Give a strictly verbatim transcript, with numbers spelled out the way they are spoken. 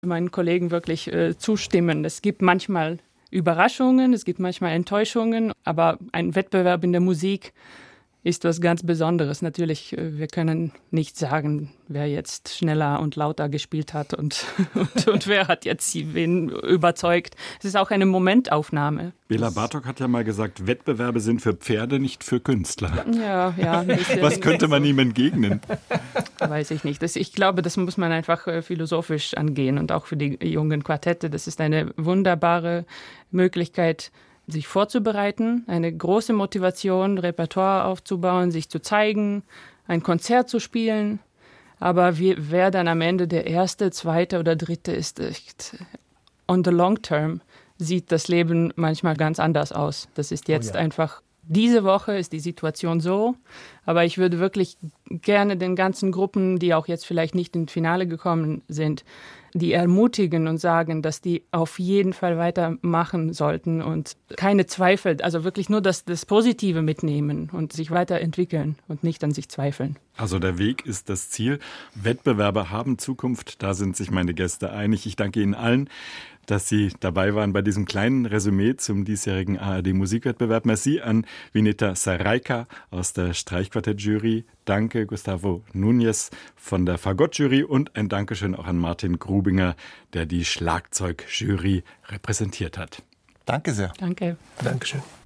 meinen Kollegen wirklich äh, zustimmen. Es gibt manchmal Überraschungen, es gibt manchmal Enttäuschungen, aber ein Wettbewerb in der Musik ist was ganz Besonderes. Natürlich, wir können nicht sagen, wer jetzt schneller und lauter gespielt hat und, und, und wer hat jetzt wen überzeugt. Es ist auch eine Momentaufnahme. Bela Bartok hat ja mal gesagt, Wettbewerbe sind für Pferde, nicht für Künstler. Ja, ja. Ein bisschen. Was könnte man ihm entgegnen? Weiß ich nicht. Das, ich glaube, das muss man einfach philosophisch angehen und auch für die jungen Quartette. Das ist eine wunderbare Möglichkeit, sich vorzubereiten, eine große Motivation, Repertoire aufzubauen, sich zu zeigen, ein Konzert zu spielen. Aber wie, wer dann am Ende der Erste, Zweite oder Dritte ist, echt, on the long term sieht das Leben manchmal ganz anders aus. Das ist jetzt oh ja. einfach, diese Woche ist die Situation so, aber ich würde wirklich gerne den ganzen Gruppen, die auch jetzt vielleicht nicht ins Finale gekommen sind, die ermutigen und sagen, dass die auf jeden Fall weitermachen sollten und keine Zweifel, also wirklich nur das, das Positive mitnehmen und sich weiterentwickeln und nicht an sich zweifeln. Also der Weg ist das Ziel. Wettbewerbe haben Zukunft, da sind sich meine Gäste einig. Ich danke Ihnen allen, dass Sie dabei waren bei diesem kleinen Resümee zum diesjährigen A R D-Musikwettbewerb. Merci an Vineta Sarajka aus der Streichquartett-Jury. Danke Gustavo Núñez von der Fagott-Jury und ein Dankeschön auch an Martin Grubinger, der die Schlagzeug-Jury repräsentiert hat. Danke sehr. Danke. Dankeschön.